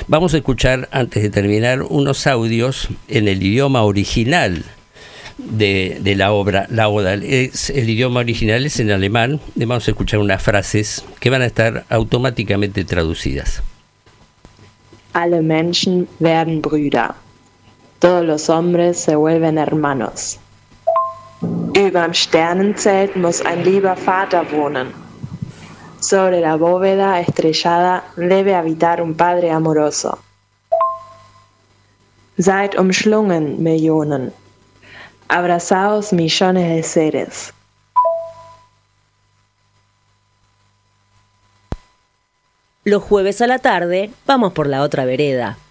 Vamos a escuchar, antes de terminar, unos audios en el idioma original de la obra, la Oda. El idioma original es en alemán. Vamos a escuchar unas frases que van a estar automáticamente traducidas. Alle Menschen werden Brüder. Todos los hombres se vuelven hermanos. Überm Sternenzelt muss ein lieber Vater wohnen. Sobre la bóveda estrellada debe habitar un padre amoroso. Seid umschlungen, Millionen. Abrazaos, millones de seres. Los jueves a la tarde vamos por la otra vereda.